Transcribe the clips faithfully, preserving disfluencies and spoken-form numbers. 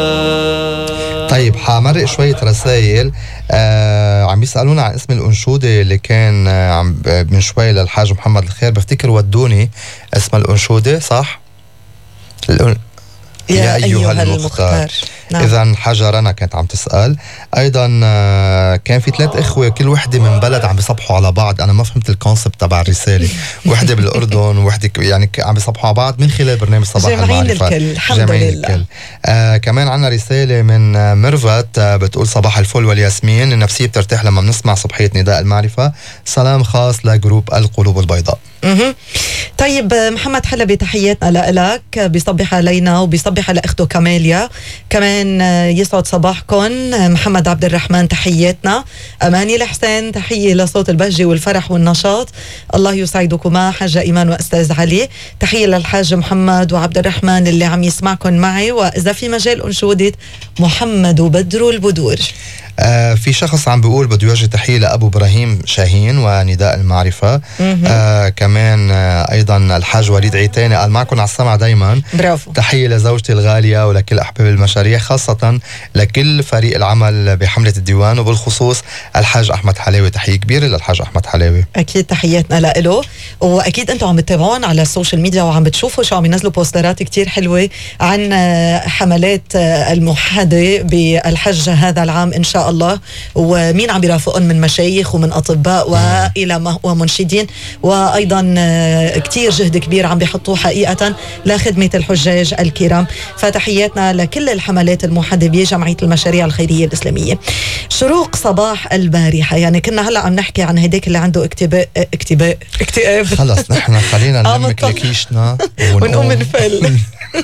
طيب حمرق شوية رسائل. آه عم يسألونا عن اسم الأنشودة اللي كان آه عم من شوي للحاج محمد الخير. بفتكر ودوني اسم الأنشودة صح؟ الأن... يا, يا أيها, أيها المختار, المختار. نعم. إذا حجرنا كانت عم تسأل أيضا. آه كان في ثلاث إخوة كل وحدة من بلد عم بيصبحوا على بعض. أنا ما فهمت الكونسبت تبع الرسالة. وحدة بالأردن ووحدة يعني عم بيصبحوا على بعض من خلال برنامج صباح المعرفة. جمعين الكل الحمد لله. الكل. آه كمان عنا رسالة من آه ميرفت آه بتقول صباح الفل والياسمين، النفسية بترتاح لما بنسمع صبحية نداء المعرفة. سلام خاص لجروب القلوب البيضاء. اها طيب محمد حلبي تحياتنا لك، بيصبح علينا وبيصبح على اخته كاميليا كمان. يسعد صباحكم. محمد عبد الرحمن تحياتنا. اماني الحسين تحيه لصوت البهجه والفرح والنشاط، الله يسعدكما حاجه ايمان واستاذ علي. تحيه للحاج محمد وعبد الرحمن اللي عم يسمعكم معي. واذا في مجال انشوده محمد وبدر البدور. آه في شخص عم بيقول بده يوجه تحية لأبو إبراهيم شاهين ونداء المعرفة. آه كمان آه أيضا الحاج وليد عيتاني قال معكم على السمع دايما. برافو. تحية لزوجتي الغالية ولكل أحباب المشاريع، خاصة لكل فريق العمل بحملة الديوان وبالخصوص الحاج أحمد حلاوي. تحية كبيرة للحاج أحمد حلاوي. أكيد تحياتنا له. وأكيد أنتم عم تتابعون على السوشيال ميديا وعم بتشوفوا شو عم ينزلوا بوسترات كتير حلوة عن حملات الموحدة بالحج هذا العام إن شاء الله، ومين عم يرافقهم من مشايخ ومن أطباء وإلى ومنشدين، وأيضا كتير جهد كبير عم بيحطوه حقيقة لخدمة الحجاج الكرام. فتحياتنا لكل الحملات الموحدة بجمعية المشاريع الخيرية الإسلامية. شروق صباح البارحة، يعني كنا هلأ عم نحكي عن هيديك اللي عنده اكتئاب اكتئاب اكتئاب خلص نحن خلينا نلمك لكيشنا ونقوم نفل.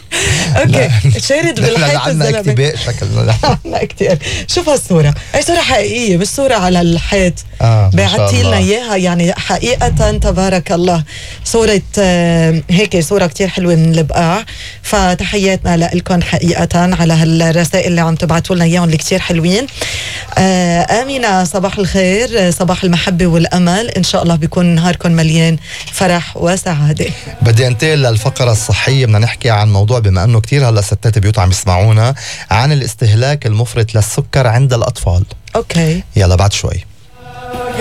اوكي شارد بالحيط الزلمه اكتئاب شكلنا عنا اكتئاب. شوف هالصوره، هي صوره حقيقيه مش صوره على الحيط. آه بعتي لنا اياها يعني حقيقه تبارك الله. صوره آه هيك صوره كتير حلوه من البقاع. فتحياتنا لكم حقيقه على هالرسائل اللي عم تبعتوا لنا اياهم اللي كتير حلوين. آه امينه صباح الخير، صباح المحبه والامل، ان شاء الله بيكون نهاركم مليان فرح وسعاده. بدي انتقل للفقره الصحيه. بدنا نحكي عن موضوع بما انه كتير هلا ستات بيوت عم يسمعونا عن الاستهلاك المفرط للسكر عند الاطفال. اوكي يلا بعد شوي.